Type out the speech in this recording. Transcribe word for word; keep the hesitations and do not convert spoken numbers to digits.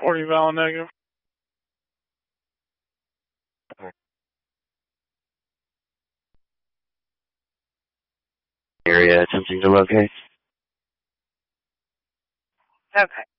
forty valid negative. Area attempting to locate. Okay.